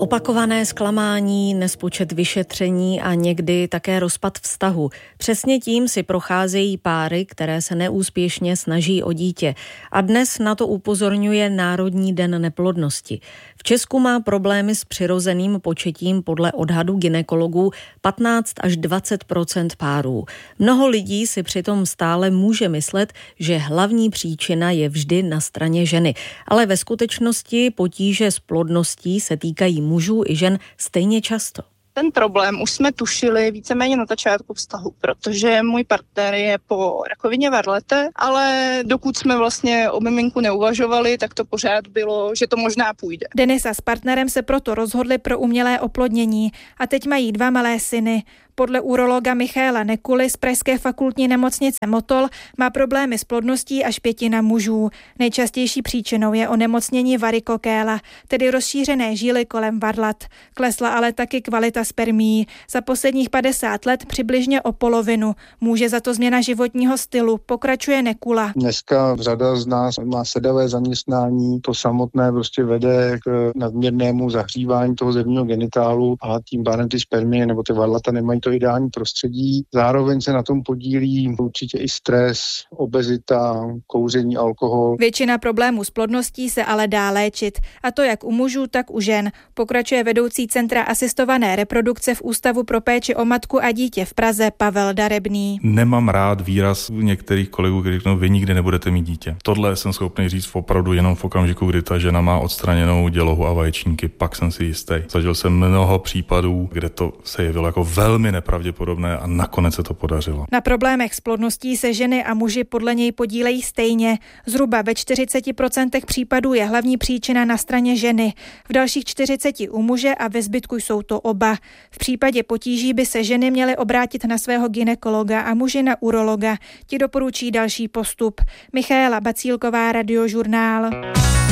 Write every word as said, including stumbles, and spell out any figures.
Opakované zklamání, nespočet vyšetření a někdy také rozpad vztahu. Přesně tím si procházejí páry, které se neúspěšně snaží o dítě. A dnes na to upozorňuje Národní den neplodnosti. V Česku má problémy s přirozeným početím podle odhadu gynekologů patnáct až dvacet procent párů. Mnoho lidí si přitom stále může myslet, že hlavní příčina je vždy na straně ženy. Ale ve skutečnosti potíže s plodností se týkají mužů i žen stejně často. Ten problém už jsme tušili víceméně na začátku vztahu, protože můj partner je po rakovině varlete, ale dokud jsme vlastně o miminku neuvažovali, tak to pořád bylo, že to možná půjde. Denisa s partnerem se proto rozhodli pro umělé oplodnění a teď mají dva malé syny. Podle urologa Michaela Nekuly z pražské fakultní nemocnice Motol má problémy s plodností až pětina mužů. Nejčastější příčinou je onemocnění varikokéla, tedy rozšířené žíly kolem varlat. Klesla ale taky kvalita spermií. Za posledních padesát let přibližně o polovinu. Může za to změna životního stylu, pokračuje Nekula. Dneska řada z nás má sedavé zaměstnání, to samotné prostě vede k nadměrnému zahřívání toho zemního genitálu a tím pádem ty spermie nebo ty varlata nemají to ideální prostředí. Zároveň se na tom podílí určitě i stres, obezita, kouření, alkohol. Většina problémů s plodností se ale dá léčit. A to jak u mužů, tak u žen. Pokračuje vedoucí Centra asistované reprodukce v Ústavu pro péči o matku a dítě v Praze Pavel Darebný. Nemám rád výraz některých kolegů, kteří řeknou, vy nikdy nebudete mít dítě. Tohle jsem schopný říct opravdu jenom v okamžiku, kdy ta žena má odstraněnou dělohu a vaječníky, pak jsem si jistý. Zažil jsem mnoho případů, kde to se jevilo jako velmi nepravděpodobné a nakonec se to podařilo. Na problémech s plodností se ženy a muži podle něj podílejí stejně. Zhruba ve čtyřiceti procentech případů je hlavní příčina na straně ženy. V dalších čtyřiceti u muže a ve zbytku jsou to oba. V případě potíží by se ženy měly obrátit na svého gynekologa a muži na urologa. Ti doporučí další postup. Michaela Bacílková, Radiožurnál.